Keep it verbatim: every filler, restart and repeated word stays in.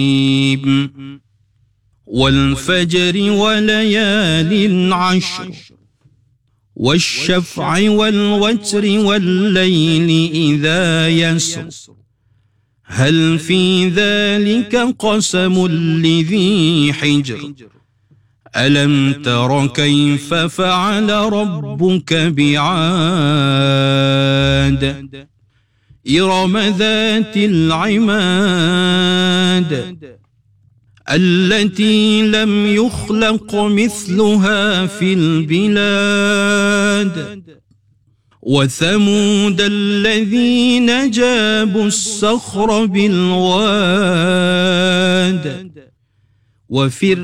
والفجر وليال عشر والشفع والوتر والليل إذا يسر هل في ذلك قسم لذي حجر ألم تر كيف فعل ربك بعاد إرم ذات العماد التي لم يخلق مثلها في البلاد وثمود الذين جابوا الصخر بالواد وفر